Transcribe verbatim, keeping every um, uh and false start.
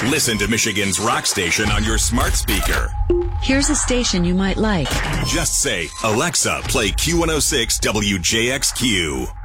Listen to Michigan's rock station on your smart speaker. Here's a station you might like. Just say, Alexa, play Q one oh six W J X Q.